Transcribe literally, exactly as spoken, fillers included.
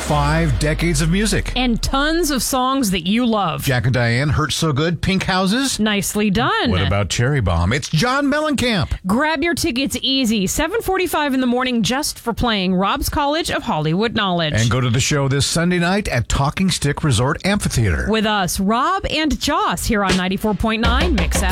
Five decades of music. And tons of songs that you love. Jack and Diane, Hurt So Good, Pink Houses. Nicely done. What about Cherry Bomb? It's John Mellencamp. Grab your tickets easy. seven forty-five in the morning just for playing Rob's College of Hollywood Knowledge. And go to the show this Sunday night at Talking Stick Resort Amphitheater. With us, Rob and Joss, here on ninety-four point nine Mix